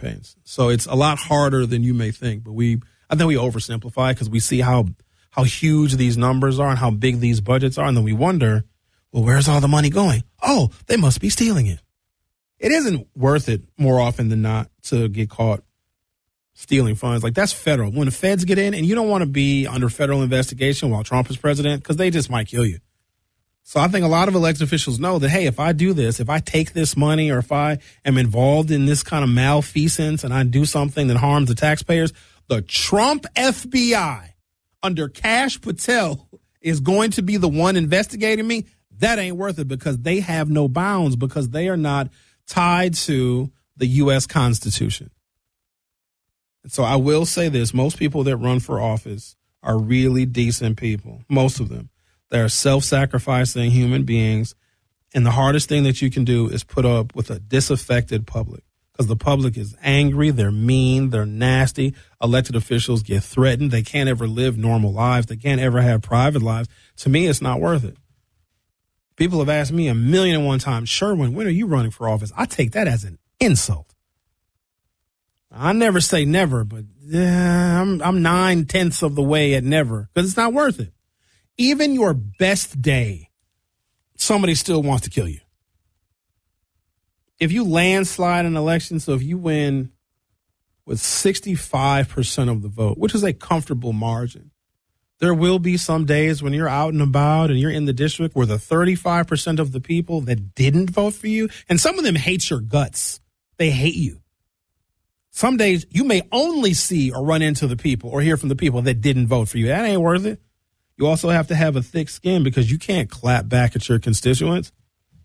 campaigns. So it's a lot harder than you may think. But I think we oversimplify because we see how huge these numbers are and how big these budgets are. And then we wonder, well, where's all the money going? Oh, they must be stealing it. It isn't worth it more often than not to get caught stealing funds. Like, that's federal. When the feds get in, and you don't want to be under federal investigation while Trump is president because they just might kill you. So I think a lot of elected officials know that, hey, if I do this, if I take this money or if I am involved in this kind of malfeasance and I do something that harms the taxpayers, the Trump FBI under Kash Patel is going to be the one investigating me. That ain't worth it because they have no bounds, because they are not tied to the U.S. Constitution. And so I will say this. Most people that run for office are really decent people. Most of them. They're self-sacrificing human beings. And the hardest thing that you can do is put up with a disaffected public, because the public is angry. They're mean. They're nasty. Elected officials get threatened. They can't ever live normal lives. They can't ever have private lives. To me, it's not worth it. People have asked me 1,000,001 times, Sherwin, when are you running for office? I take that as an insult. I never say never, but I'm 9/10 of the way at never, because it's not worth it. Even your best day, somebody still wants to kill you. If you landslide an election, so if you win with 65% of the vote, which is a comfortable margin, there will be some days when you're out and about and you're in the district where the 35% of the people that didn't vote for you, and some of them hate your guts. They hate you. Some days you may only see or run into the people or hear from the people that didn't vote for you. That ain't worth it. You also have to have a thick skin because you can't clap back at your constituents.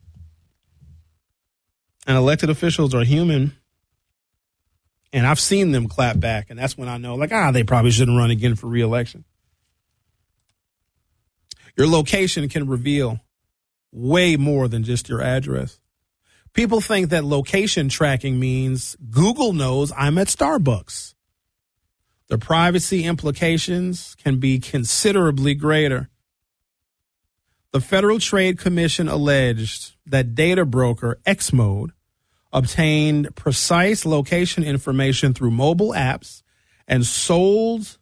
And elected officials are human. And I've seen them clap back. And that's when I know, they probably shouldn't run again for re-election. Your location can reveal way more than just your address. People think that location tracking means Google knows I'm at Starbucks. The privacy implications can be considerably greater. The Federal Trade Commission alleged that data broker Xmode obtained precise location information through mobile apps and sold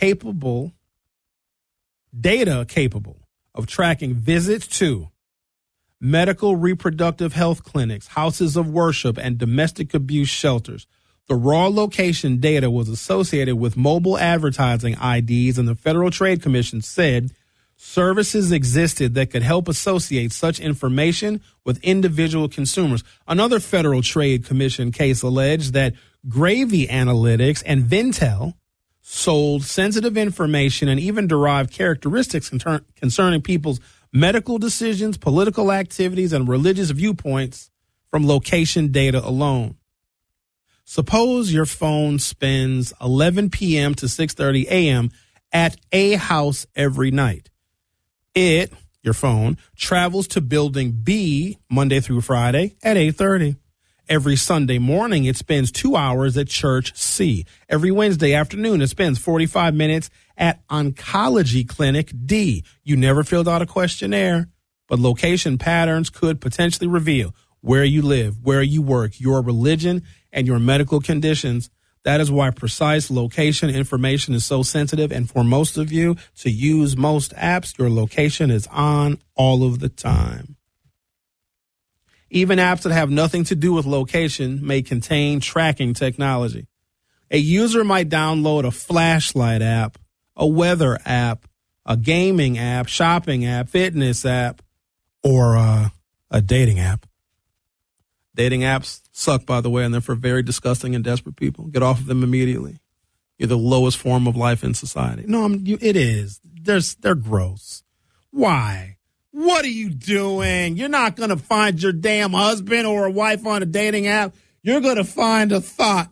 data capable of tracking visits to medical reproductive health clinics, houses of worship, and domestic abuse shelters. The raw location data was associated with mobile advertising IDs, and the Federal Trade Commission said services existed that could help associate such information with individual consumers. Another Federal Trade Commission case alleged that Gravy Analytics and Vintel sold sensitive information and even derived characteristics concerning people's medical decisions, political activities, and religious viewpoints from location data alone. Suppose your phone spends 11 p.m. to 6:30 a.m. at a house every night. Your phone, travels to building B Monday through Friday at 8:30. Every Sunday morning, it spends 2 hours at church C. Every Wednesday afternoon, it spends 45 minutes at oncology clinic D. You never filled out a questionnaire, but location patterns could potentially reveal where you live, where you work, your religion, and your medical conditions. That is why precise location information is so sensitive. And for most of you to use most apps, your location is on all of the time. Even apps that have nothing to do with location may contain tracking technology. A user might download a flashlight app, a weather app, a gaming app, shopping app, fitness app, or a dating app. Dating apps suck, by the way, and they're for very disgusting and desperate people. Get off of them immediately. You're the lowest form of life in society. No, it is. They're gross. Why? What are you doing? You're not going to find your damn husband or a wife on a dating app. You're going to find a thought.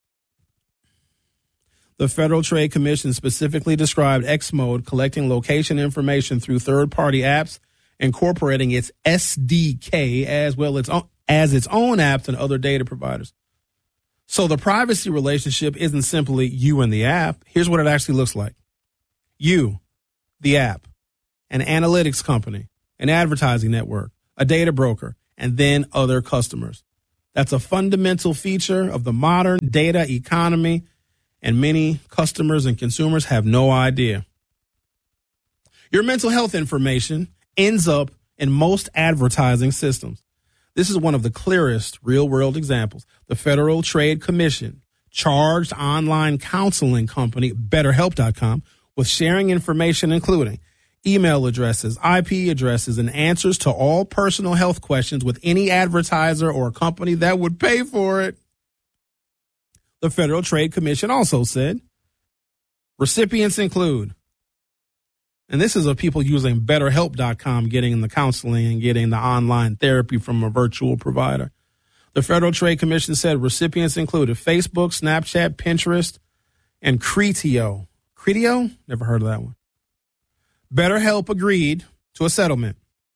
The Federal Trade Commission specifically described Xmode collecting location information through third-party apps, incorporating its SDK as well as its own apps and other data providers. So the privacy relationship isn't simply you and the app. Here's what it actually looks like. You, the app, an analytics company, an advertising network, a data broker, and then other customers. That's a fundamental feature of the modern data economy, and many customers and consumers have no idea. Your mental health information ends up in most advertising systems. This is one of the clearest real-world examples. The Federal Trade Commission charged online counseling company BetterHelp.com with sharing information including email addresses, IP addresses, and answers to all personal health questions with any advertiser or company that would pay for it. The Federal Trade Commission also said recipients include, and this is of people using BetterHelp.com, getting the counseling and getting the online therapy from a virtual provider. The Federal Trade Commission said recipients included Facebook, Snapchat, Pinterest, and Criteo. Criteo? Never heard of that one. BetterHelp agreed to a settlement.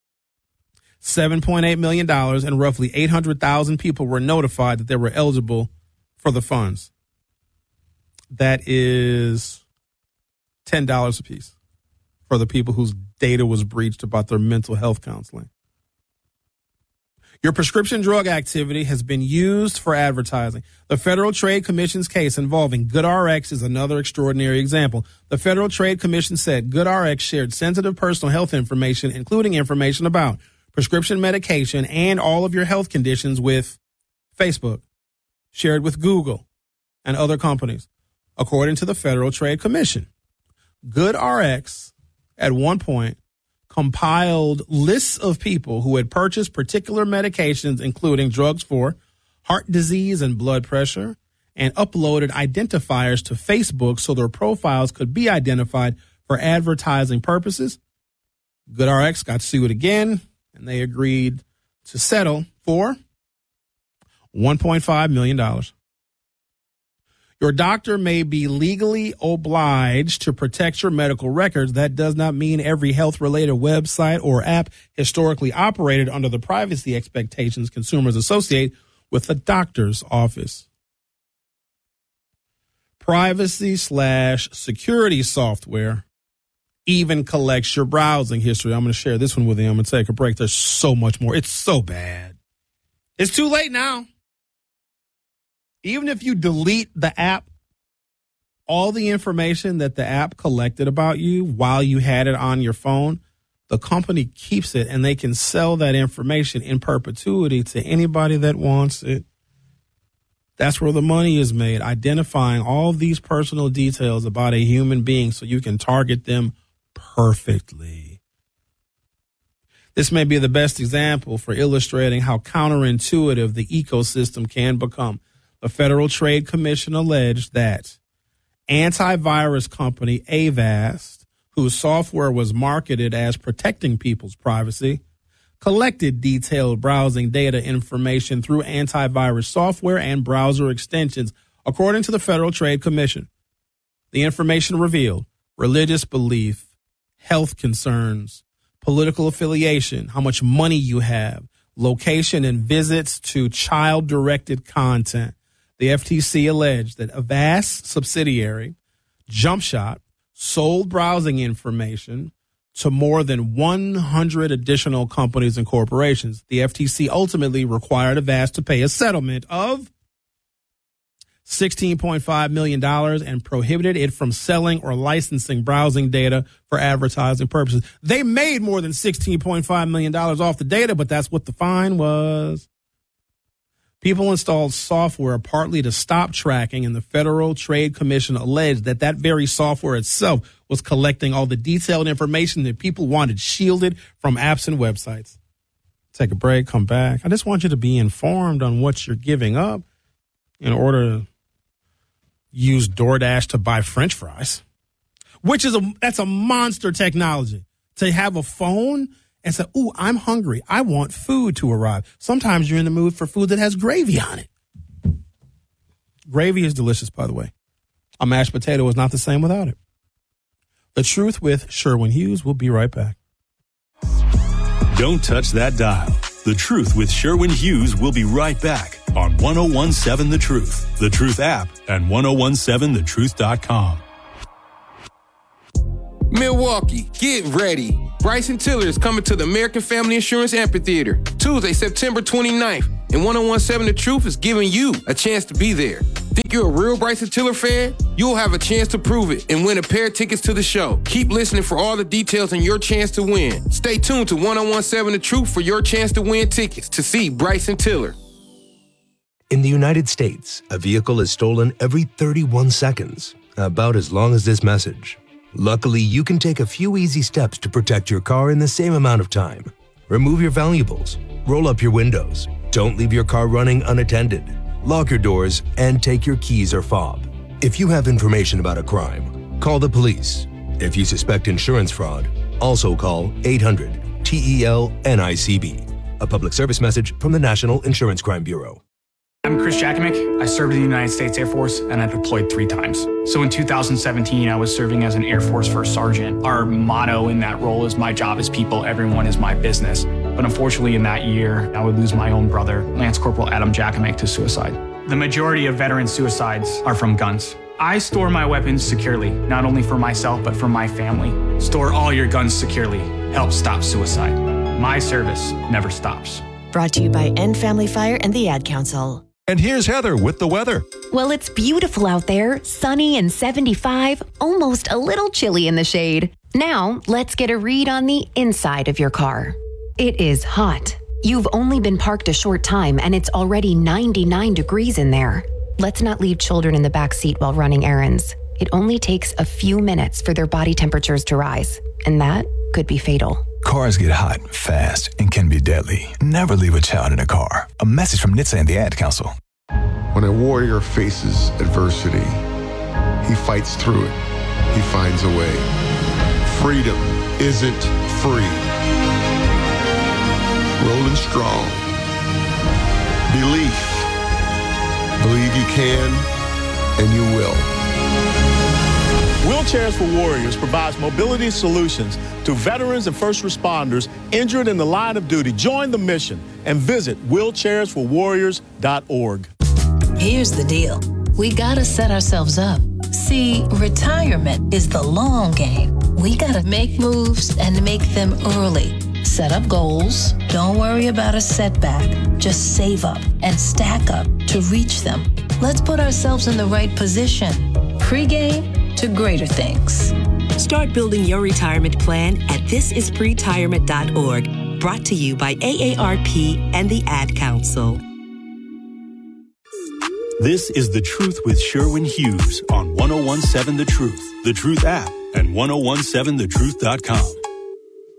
$7.8 million and roughly 800,000 people were notified that they were eligible for the funds. That is $10 a piece for the people whose data was breached about their mental health counseling. Your prescription drug activity has been used for advertising. The Federal Trade Commission's case involving GoodRx is another extraordinary example. The Federal Trade Commission said GoodRx shared sensitive personal health information, including information about prescription medication and all of your health conditions with Facebook, shared with Google and other companies, according to the Federal Trade Commission. GoodRx at one point compiled lists of people who had purchased particular medications, including drugs for heart disease and blood pressure, and uploaded identifiers to Facebook so their profiles could be identified for advertising purposes. GoodRx got sued again, and they agreed to settle for $1.5 million. Your doctor may be legally obliged to protect your medical records. That does not mean every health-related website or app historically operated under the privacy expectations consumers associate with the doctor's office. Privacy/security software even collects your browsing history. I'm going to share this one with you. I'm going to take a break. There's so much more. It's so bad. It's too late now. Even if you delete the app, all the information that the app collected about you while you had it on your phone, the company keeps it and they can sell that information in perpetuity to anybody that wants it. That's where the money is made, identifying all these personal details about a human being so you can target them perfectly. This may be the best example for illustrating how counterintuitive the ecosystem can become. The Federal Trade Commission alleged that antivirus company Avast, whose software was marketed as protecting people's privacy, collected detailed browsing data information through antivirus software and browser extensions, according to the Federal Trade Commission. The information revealed religious belief, health concerns, political affiliation, how much money you have, location and visits to child-directed content. The FTC alleged that Avast subsidiary, JumpShot, sold browsing information to more than 100 additional companies and corporations. The FTC ultimately required Avast to pay a settlement of $16.5 million and prohibited it from selling or licensing browsing data for advertising purposes. They made more than $16.5 million off the data, but that's what the fine was. People installed software partly to stop tracking, and the Federal Trade Commission alleged that that very software itself was collecting all the detailed information that people wanted shielded from apps and websites. Take a break, come back. I just want you to be informed on what you're giving up in order to use DoorDash to buy French fries, that's a monster technology. To have a phone and say, ooh, I'm hungry. I want food to arrive. Sometimes you're in the mood for food that has gravy on it. Gravy is delicious, by the way. A mashed potato is not the same without it. The Truth with Sherwin Hughes. We'll be right back. Don't touch that dial. The Truth with Sherwin Hughes will be right back on 1017 The Truth, The Truth app, and 1017thetruth.com. Milwaukee, get ready. Bryson Tiller is coming to the American Family Insurance Amphitheater Tuesday, September 29th. And 1017 The Truth is giving you a chance to be there. Think you're a real Bryson Tiller fan? You'll have a chance to prove it and win a pair of tickets to the show. Keep listening for all the details and your chance to win. Stay tuned to 1017 The Truth for your chance to win tickets to see Bryson Tiller. In the United States, a vehicle is stolen every 31 seconds, about as long as this message. Luckily, you can take a few easy steps to protect your car in the same amount of time. Remove your valuables, roll up your windows, don't leave your car running unattended, lock your doors, and take your keys or fob. If you have information about a crime, call the police. If you suspect insurance fraud, also call 800-TEL-NICB. A public service message from the National Insurance Crime Bureau. I'm Chris Jakimick. I served in the United States Air Force and I deployed 3 times. So in 2017, I was serving as an Air Force First Sergeant. Our motto in that role is my job is people, everyone is my business. But unfortunately in that year, I would lose my own brother, Lance Corporal Adam Jakimick, to suicide. The majority of veteran suicides are from guns. I store my weapons securely, not only for myself, but for my family. Store all your guns securely. Help stop suicide. My service never stops. Brought to you by End Family Fire and the Ad Council. And here's Heather with the weather. Well, it's beautiful out there, sunny and 75, almost a little chilly in the shade. Now, let's get a read on the inside of your car. It is hot. You've only been parked a short time and it's already 99 degrees in there. Let's not leave children in the back seat while running errands. It only takes a few minutes for their body temperatures to rise, and that could be fatal. Cars get hot, fast, and can be deadly. Never leave a child in a car. A message from NHTSA and the Ad Council. When a warrior faces adversity, he fights through it. He finds a way. Freedom isn't free. Rolling strong. Belief. Believe you can, and you will. Wheelchairs for Warriors provides mobility solutions to veterans and first responders injured in the line of duty. Join the mission and visit wheelchairsforwarriors.org. Here's the deal. We gotta set ourselves up. See, retirement is the long game. We gotta make moves and make them early. Set up goals. Don't worry about a setback. Just save up and stack up to reach them. Let's put ourselves in the right position. Pre-game to greater things. Start building your retirement plan at thisispretirement.org. Brought to you by AARP and the Ad Council. This is The Truth with Sherwin Hughes on 1017 The Truth app and 1017thetruth.com.